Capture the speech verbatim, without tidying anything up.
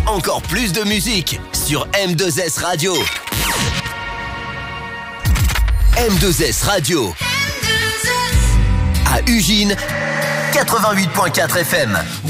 encore plus de musique sur M deux S Radio. M deux S Radio. À Ugine, quatre-vingt-huit point quatre F M.